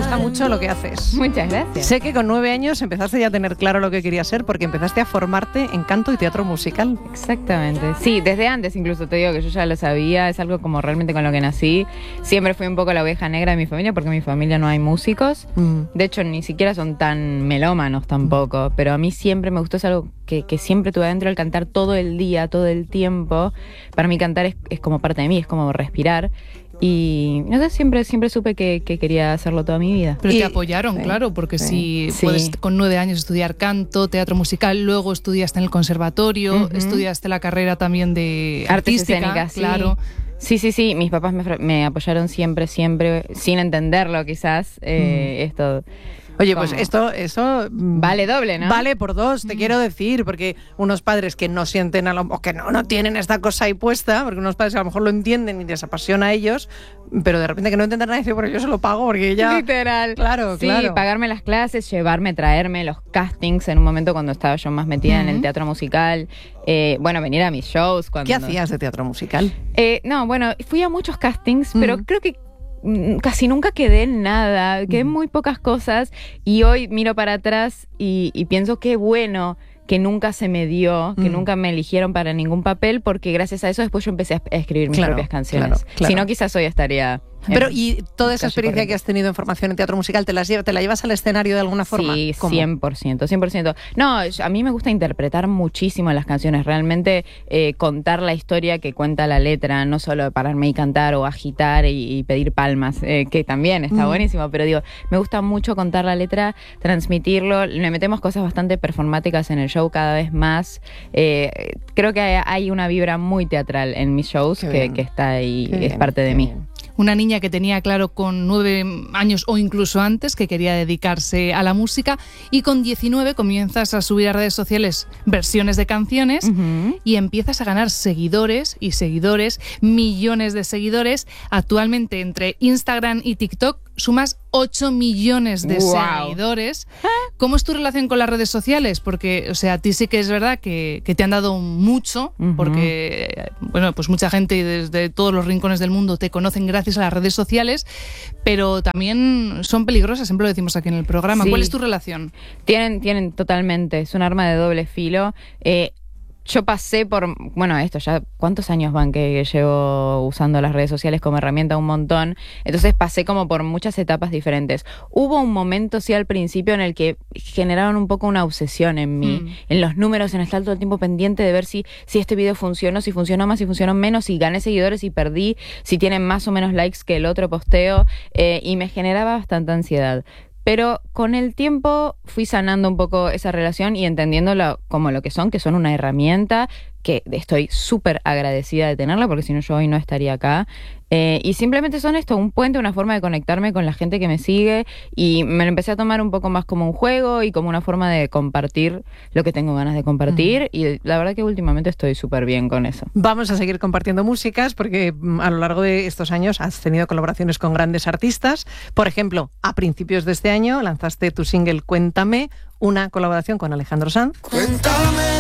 gusta mucho lo que haces. Muchas gracias. Sé que con 9 años empezaste ya a tener claro lo que querías ser porque empezaste a formarte en canto y teatro musical. Exactamente. Sí, desde antes incluso te digo que yo ya lo sabía, es algo como realmente con lo que nací. Siempre fui un poco la oveja negra de mi familia porque en mi familia no hay músicos. De hecho, ni siquiera son tan melómanos tampoco, pero a mí siempre me gustó, es algo que siempre tuve adentro, el cantar todo el día, todo el tiempo. Para mí cantar es como parte de mí, es como respirar. Y no sé, siempre supe que quería hacerlo toda mi vida. Pero te apoyaron, claro, porque si puedes con 9 años estudiar canto, teatro musical, luego estudiaste en el conservatorio, estudiaste la carrera también de artística, escénicas, claro. Sí, mis papás me apoyaron siempre, sin entenderlo quizás, esto... Oye, pues eso vale doble, ¿no? Vale por dos, te quiero decir, porque unos padres que no sienten o que no tienen esta cosa ahí puesta, porque unos padres a lo mejor lo entienden y les apasiona a ellos, pero de repente que no entienden nada y dicen, bueno, yo se lo pago porque ya... Literal. Claro. Pagarme las clases, llevarme, traerme los castings en un momento cuando estaba yo más metida en el teatro musical, venir a mis shows. ¿Qué hacías de teatro musical? Fui a muchos castings, pero creo que casi nunca quedé en nada, quedé en muy pocas cosas y hoy miro para atrás y pienso qué bueno que nunca se me dio, que nunca me eligieron para ningún papel, porque gracias a eso después yo empecé a escribir mis propias canciones. Claro. Si no, quizás hoy estaría... Pero, ¿y toda esa experiencia que has tenido en formación en teatro musical, te la llevas al escenario de alguna forma? Sí, 100%. No, a mí me gusta interpretar muchísimo las canciones, realmente contar la historia que cuenta la letra, no solo pararme y cantar o agitar y pedir palmas, que también está buenísimo, pero digo, me gusta mucho contar la letra, transmitirlo, le metemos cosas bastante performáticas en el show cada vez más. Creo que hay una vibra muy teatral en mis shows que está ahí, es parte de mí. Una niña que tenía claro con 9 años o incluso antes que quería dedicarse a la música, y con 19 comienzas a subir a redes sociales versiones de canciones y empiezas a ganar seguidores, millones de seguidores. Actualmente entre Instagram y TikTok sumas 8 millones de seguidores. ¿Cómo es tu relación con las redes sociales? Porque, a ti sí que es verdad que te han dado mucho, porque, pues mucha gente desde todos los rincones del mundo te conocen gracias a las redes sociales, pero también son peligrosas, siempre lo decimos aquí en el programa. Sí. ¿Cuál es tu relación? Tienen totalmente, es un arma de doble filo. Yo pasé por, esto ya, ¿cuántos años van que llevo usando las redes sociales como herramienta? Un montón. Entonces pasé como por muchas etapas diferentes. Hubo un momento, sí, al principio en el que generaron un poco una obsesión en mí, en los números, en estar todo el tiempo pendiente de ver si este video funcionó, si funcionó más, si funcionó menos, si gané seguidores, si perdí, si tienen más o menos likes que el otro posteo, y me generaba bastante ansiedad. Pero con el tiempo fui sanando un poco esa relación y entendiéndolo como lo que son una herramienta que estoy súper agradecida de tenerla, porque si no yo hoy no estaría acá. Y simplemente son un puente, una forma de conectarme con la gente que me sigue, y me lo empecé a tomar un poco más como un juego y como una forma de compartir lo que tengo ganas de compartir, y la verdad que últimamente estoy súper bien con eso. Vamos a seguir compartiendo músicas porque a lo largo de estos años has tenido colaboraciones con grandes artistas. Por ejemplo, a principios de este año lanzaste tu single Cuéntame, una colaboración con Alejandro Sanz. Cuéntame.